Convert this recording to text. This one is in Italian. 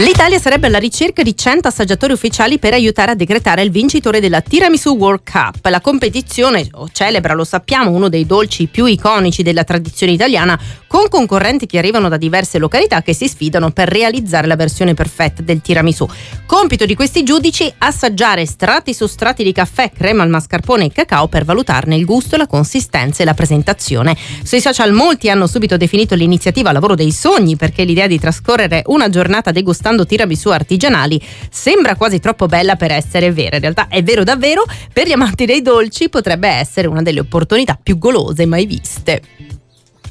L'Italia sarebbe alla ricerca di 100 assaggiatori ufficiali per aiutare a decretare il vincitore della Tiramisù World Cup. La competizione celebra, lo sappiamo, uno dei dolci più iconici della tradizione italiana, con concorrenti che arrivano da diverse località che si sfidano per realizzare la versione perfetta del tiramisù. Compito di questi giudici: assaggiare strati su strati di caffè, crema al mascarpone e cacao per valutarne il gusto, la consistenza e la presentazione. Sui social molti hanno subito definito l'iniziativa lavoro dei sogni, perché l'idea di trascorrere una giornata degustando tiramisù artigianali sembra quasi troppo bella per essere vera. In realtà è vero davvero. Per gli amanti dei dolci potrebbe essere una delle opportunità più golose mai viste.